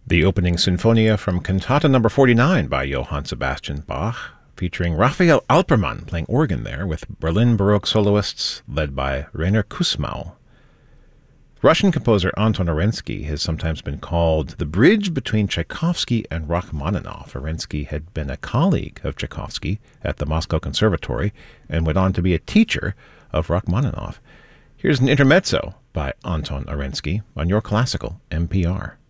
The opening Sinfonia from Cantata No. 49 by Johann Sebastian Bach, featuring Raphael Alpermann playing organ there with Berlin Baroque soloists led by Rainer Kussmaul. Russian composer Anton Arensky has sometimes been called the bridge between Tchaikovsky and Rachmaninoff. Arensky had been a colleague of Tchaikovsky at the Moscow Conservatory and went on to be a teacher of Rachmaninoff. Here's an intermezzo by Anton Arensky on Your Classical NPR.